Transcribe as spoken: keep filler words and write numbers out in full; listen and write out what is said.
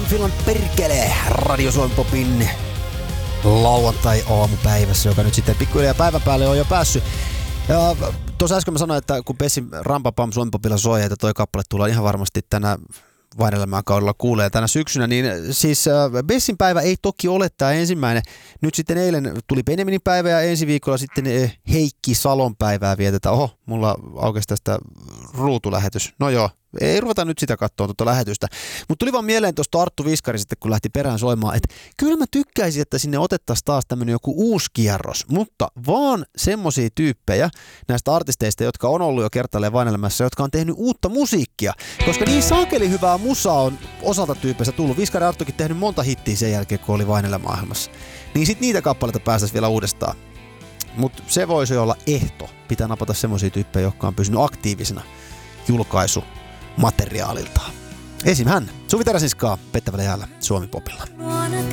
Finland perkele Radio Suomi Popin lauantai-aamupäivässä, joka nyt sitten pikkuhiljaa päivän päälle on jo päässyt. Ja tuossa äsken mä sanoin, että kun Pessin Rampapam Suomi Popilla soi, että toi kappale tulee ihan varmasti tänä Vain-elämää kaudella kuulee tänä syksynä, niin siis äh, Bessin päivä ei toki ole tämä ensimmäinen. Nyt sitten eilen tuli Benjaminin päivä ja ensi viikolla sitten äh, Heikki Salon päivää vietetään. Oho, mulla aukesi tästä ruutulähetys. No joo, ei ruveta nyt sitä katsoa tuota lähetystä. Mutta tuli vaan mieleen tuosta Arttu Viskari sitten, kun lähti perään soimaan, että kyllä mä tykkäisin, että sinne otettaisiin taas tämmöinen joku uusi kierros, mutta vaan semmosia tyyppejä näistä artisteista, jotka on ollut jo kertaalleen Vain-elämässä, jotka on tehnyt uutta musiikkia, koska niin saakeli hyvää musaa on osalta tyypeistä tullut. Viskari Arttukin tehnyt monta hittiä sen jälkeen, kun oli Vain-elämä-ohjelmassa. Niin sit niitä kappaleita päästäisiin vielä uudestaan. Mutta se voisi olla ehto. Pitää napata semmosia tyyppejä, jotka on pysynyt aktiivisena julkaisumateriaaliltaan. Esim. hän, Suvi Teresinskaa, Pettävällä jäällä Suomi Popilla.